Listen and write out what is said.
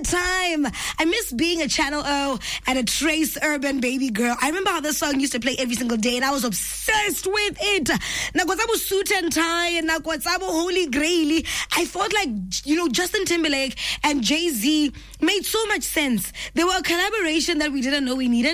time. I miss being a Channel O and a Trace Urban baby girl. I remember how this song used to play every single day, and I was obsessed with it. Nakwatsabu Suit and Tie and Nakwatsabu Holy Grail. I felt like, Justin Timberlake and Jay-Z made so much sense. They were a collaboration that we didn't know we needed.